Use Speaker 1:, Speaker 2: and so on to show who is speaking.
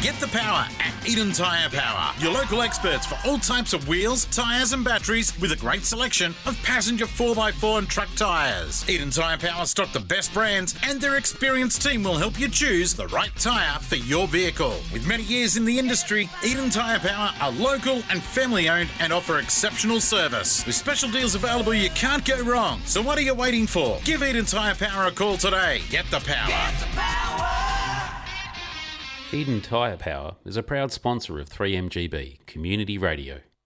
Speaker 1: Get the power at Eden Tyre Power. Your local experts for all types of wheels, tyres and batteries with a great selection of passenger 4x4 and truck tyres. Eden Tyre Power stock the best brands and their experienced team will help you choose the right tyre for your vehicle. With many years in the industry, Eden Tyre Power are local and family owned and offer exceptional service. With special deals available, you can't go wrong. So what are you waiting for? Give Eden Tyre Power a call today. Get the power.
Speaker 2: Get the power.
Speaker 3: Eden Tyre Power is a proud sponsor of 3MGB Community Radio.